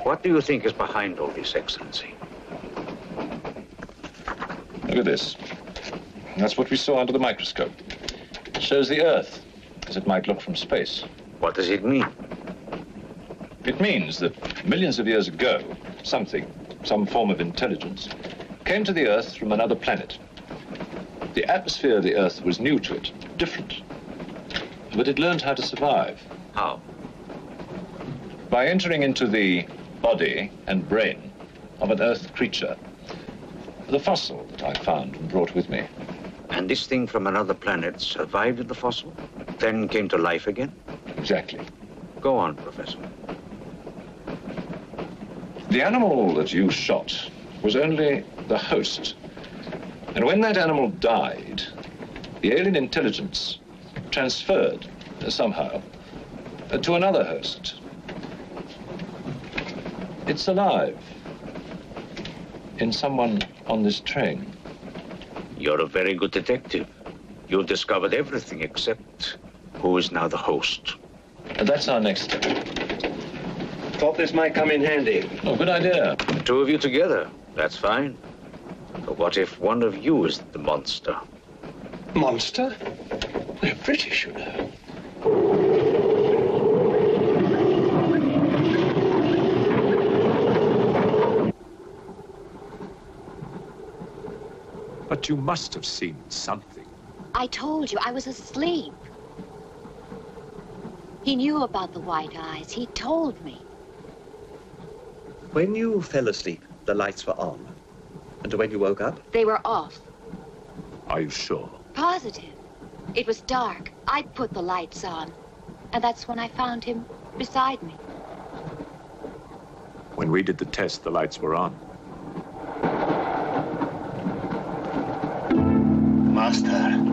What do you think is behind all this, Excellency? Look at this. That's what we saw under the microscope. It shows the Earth as it might look from space. What does it mean? It means that millions of years ago, some form of intelligence, came to the Earth from another planet. The atmosphere of the Earth was new to it, different. But it learned how to survive. How? By entering into the body and brain of an Earth creature. The fossil that I found and brought with me. And this thing from another planet survived the fossil, then came to life again? Exactly. Go on, Professor. The animal that you shot was only the host. And when that animal died, the alien intelligence transferred somehow to another host. It's alive in someone on this train. You're a very good detective. You've discovered everything except who is now the host. And that's our next step. Thought this might come in handy. Oh, good idea. The two of you together, that's fine. But what if one of you is the monster? Monster? They're British, you know. But you must have seen something. I told you, I was asleep. He knew about the white eyes. He told me. When you fell asleep, the lights were on. And when you woke up? They were off. Are you sure? Positive. It was dark. I put the lights on. And that's when I found him beside me. When we did the test, the lights were on. Master.